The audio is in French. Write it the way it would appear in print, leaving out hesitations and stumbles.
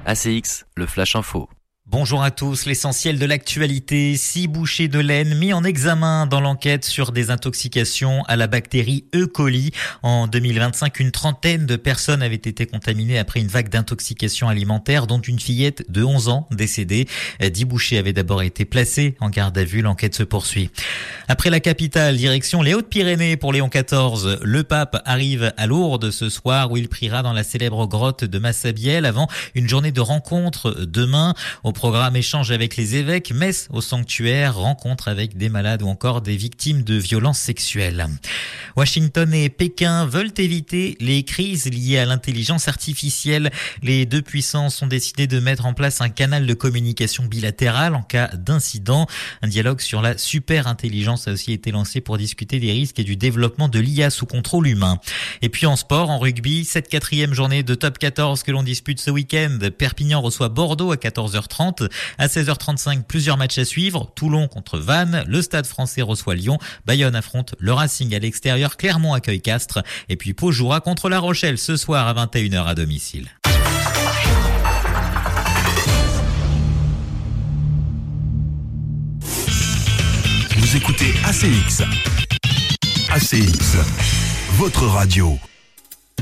ACX, le Flash Info. Bonjour à tous, l'essentiel de l'actualité. 6 bouchers de laine mis en examen dans l'enquête sur des intoxications à la bactérie E. coli. En 2025, une trentaine de personnes avaient été contaminées après une vague d'intoxication alimentaire, dont une fillette de 11 ans décédée. 10 bouchers avaient d'abord été placés en garde à vue. L'enquête se poursuit. Après la capitale, direction les Hautes-Pyrénées pour Léon XIV. Le pape arrive à Lourdes ce soir où il priera dans la célèbre grotte de Massabielle avant une journée de rencontres demain. Au programme échange avec les évêques, messe au sanctuaire, rencontre avec des malades ou encore des victimes de violences sexuelles. Washington et Pékin veulent éviter les crises liées à l'intelligence artificielle. Les deux puissances ont décidé de mettre en place un canal de communication bilatéral en cas d'incident. Un dialogue sur la super-intelligence a aussi été lancé pour discuter des risques et du développement de l'IA sous contrôle humain. Et puis en sport, en rugby, cette 4e journée de top 14 que l'on dispute ce week-end. Perpignan reçoit Bordeaux à 14h30. À 16h35, plusieurs matchs à suivre. Toulon contre Vannes, le Stade Français reçoit Lyon, Bayonne affronte le Racing à l'extérieur, Clermont accueille Castres et puis Pau jouera contre La Rochelle ce soir à 21h à domicile. Vous écoutez ACX. ACX, votre radio.